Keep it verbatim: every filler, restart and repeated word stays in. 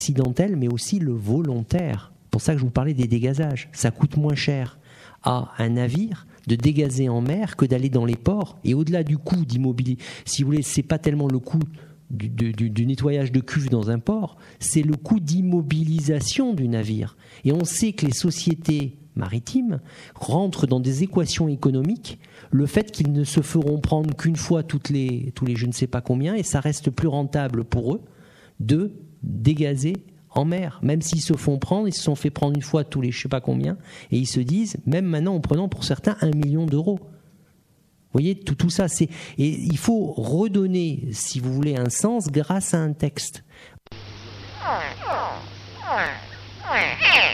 accidentel, mais aussi le volontaire. C'est pour ça que je vous parlais des dégazages. Ça coûte moins cher à un navire de dégazer en mer que d'aller dans les ports. Et au-delà du coût d'immobilier, si vous voulez, c'est pas tellement le coût du, du, du nettoyage de cuves dans un port, c'est le coût d'immobilisation du navire. Et on sait que les sociétés maritimes rentrent dans des équations économiques le fait qu'ils ne se feront prendre qu'une fois toutes les, tous les je ne sais pas combien, et ça reste plus rentable pour eux de dégazer en mer, même s'ils se font prendre, ils se sont fait prendre une fois tous les je ne sais pas combien, et ils se disent, même maintenant en prenant pour certains un million d'euros. Vous voyez, tout, tout ça, c'est... Et il faut redonner, si vous voulez, un sens grâce à un texte.